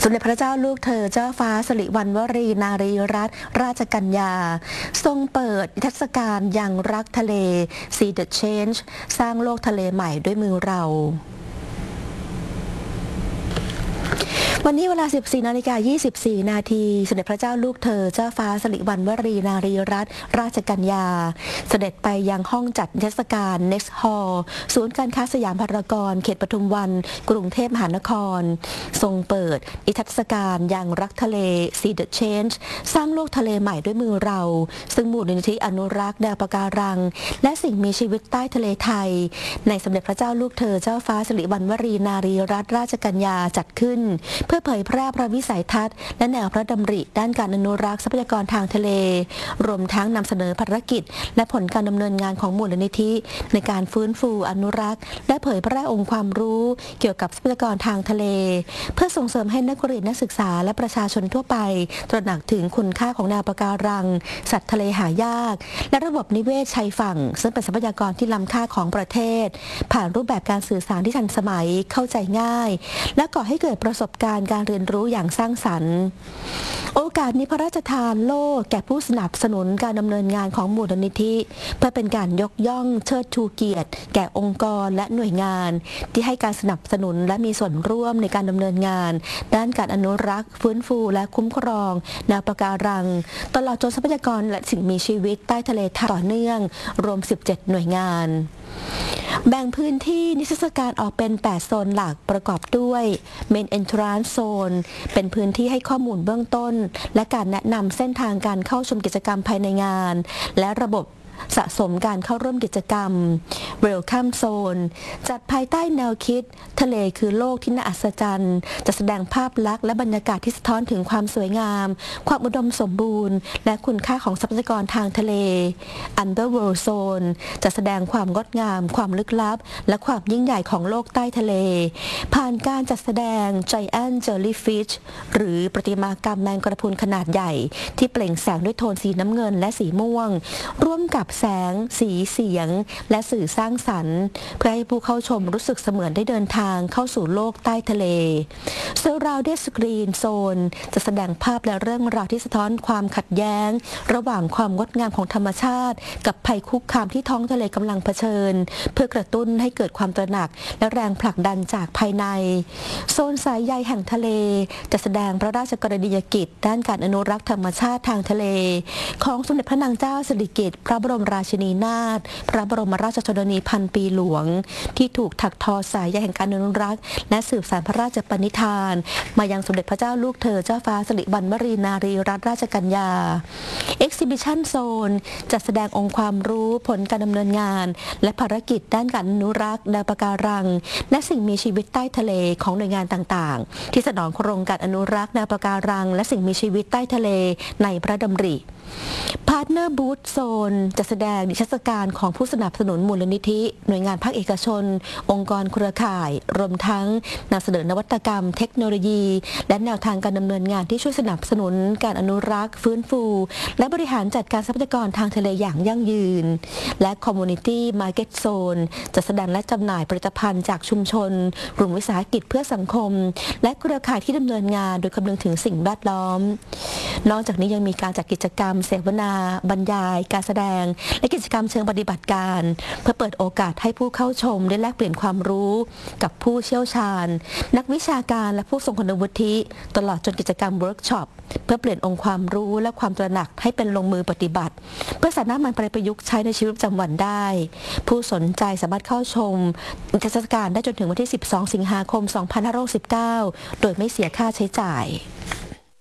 สมเด็จพระเจ้าลูกเธอเจ้าฟ้าสิริวัณวรีนารีรัตนราชกัญญาทรงเปิดนิทรรศการยังรักทะเล See the Change สร้างโลกทะเลใหม่ด้วยมือเราวันนี้เวลา 14:24 นาทีสมเด็จพระเจ้าลูกเธอเจ้าฟ้าสิริวัณวรีนารีรัตนราชกัญญาเสด็จไปยังห้องจัดนิทรรศการ Next Hall ศูนย์การค้าสยามพารากอนเขตปทุมวันกรุงเทพมหานครทรงเปิดนิทรรศการยังรักทะเล See the Change สร้างโลกทะเลใหม่ด้วยมือเราซึ่งมูลนิธิอนุรักษ์แนวปะการังและสิ่งมีชีวิตใต้ทะเลไทยในสมเด็จพระเจ้าลูกเธอเจ้าฟ้าสิริวัณวรีนารีรัตนราชกัญญาจัดขึ้นเพื่อเผยแพร่พระวิสัยทัศน์และแนวพระดำริด้านการอนุรักษ์ทรัพยากรทางทะเลรวมทั้งนำเสนอภารกิจและผลการดำเนินงานของมูลนิธิในการฟื้นฟูอนุรักษ์และเผยแพร่องค์ความรู้เกี่ยวกับทรัพยากรทางทะเลเพื่อส่งเสริมให้นักเรียนนักศึกษาและประชาชนทั่วไปตระหนักถึงคุณค่าของแนวปะการังสัตว์ทะเลหายากและระบบนิเวศชายฝั่งซึ่งเป็นทรัพยากรที่ล้ำค่าของประเทศผ่านรูปแบบการสื่อสารที่ทันสมัยเข้าใจง่ายและก่อให้เกิดประสบการณ์การเรียนรู้อย่างสร้างสรรค์โอกาสนี้พระราชทานโล่แก่ผู้สนับสนุนการดำเนินงานของมูลนิธิเพื่อเป็นการยกย่องเชิดชูเกียรติแก่องค์กรและหน่วยงานที่ให้การสนับสนุนและมีส่วนร่วมในการดำเนินงานด้านการอนุรักษ์ฟื้นฟูและคุ้มครองแนวปะการังตลอดจนทรัพยากรและสิ่งมีชีวิตใต้ทะเลต่อเนื่องรวม17หน่วยงานแบ่งพื้นที่นิทรรศการออกเป็น8โซนหลักประกอบด้วย Main Entrance Zone เป็นพื้นที่ให้ข้อมูลเบื้องต้นและการแนะนำเส้นทางการเข้าชมกิจกรรมภายในงานและระบบสะสมการเข้าร่วมกิจกรรม Welcome Zone จัดภายใต้แนวคิดทะเลคือโลกที่น่าอัศจรรย์จะแสดงภาพลักษณ์และบรรยากาศที่สะท้อนถึงความสวยงามความอุดมสมบูรณ์และคุณค่าของทรัพยากรทางทะเล Underworld Zone จะแสดงความงดงามความลึกลับและความยิ่งใหญ่ของโลกใต้ทะเลผ่านการจัดแสดง Giant Jellyfish หรือประติมากรรมแมงกระพรุนขนาดใหญ่ที่เปล่งแสงด้วยโทนสีน้ำเงินและสีม่วงร่วมกับแสงสีเสียงและสื่อสร้างสรรค์เพื่อให้ผู้เข้าชมรู้สึกเสมือนได้เดินทางเข้าสู่โลกใต้ทะเล Surrounded Screen Zone จะแสดงภาพและเรื่องราวที่สะท้อนความขัดแย้งระหว่างความงดงามของธรรมชาติกับภัยคุกคามที่ท้องทะเลกำลังเผชิญเพื่อกระตุ้นให้เกิดความตระหนักและแรงผลักดันจากภายในโซนสายใยแห่งทะเลจะแสดงพระราชกรณียกิจด้านการอนุรักษ์ธรรมชาติทางทะเลของสมเด็จพระนางเจ้าสิริกิติ์พระบรมราชินีนาถพระบรมราชชนนีพันปีหลวงที่ถูกถักทอสายใยแห่งการอนุรักษ์และสืบสานพระราชปณิธานมายังสมเด็จพระเจ้าลูกเธอเจ้าฟ้าสิริวัณวรีนารีรัตนราชกัญญา Exhibition Zone จัดแสดงองค์ความรู้ผลการดำเนินงานและภารกิจด้านการอนุรักษ์แนวปะการังและสิ่งมีชีวิตใต้ทะเลของหน่วยงานต่างๆที่สนองโครงการอนุรักษ์แนวปะการังและสิ่งมีชีวิตใต้ทะเลในพระดำริPartner Booth Zone จะแสดงนิทรรศการของผู้สนับสนุนมูลนิธิหน่วยงานภาคเอกชนองค์กรเครือข่ายรวมทั้งนำเสนอนวัตกรรมเทคโนโลยีและแนวทางการดำเนินงานที่ช่วยสนับสนุนการอนุรักษ์ฟื้นฟูและบริหารจัดการทรัพยากรทางทะเลอย่างยั่งยืนและ Community Market Zone จะแสดงและจำหน่ายผลิตภัณฑ์จากชุมชนกลุ่มวิสาหกิจเพื่อสังคมและเครือข่ายที่ดำเนินงานโดยคำนึงถึงสิ่งแวดล้อมนอกจากนี้ยังมีการจัดกิจกรรมเสวนาบรรยายการแสดงและกิจกรรมเชิงปฏิบัติการเพื่อเปิดโอกาสให้ผู้เข้าชมได้แลกเปลี่ยนความรู้กับผู้เชี่ยวชาญนักวิชาการและผู้ทรงคุณวุฒิตลอดจนกิจกรรมเวิร์กช็อปเพื่อเปลี่ยนองค์ความรู้และความตระหนักให้เป็นลงมือปฏิบัติเพื่อสามารถนำไปประยุกต์ใช้ในชีวิตประจำวันได้ผู้สนใจสามารถเข้าชมนิทรรศการได้จนถึงวันที่ 12 สิงหาคม 2569 โดยไม่เสียค่าใช้จ่าย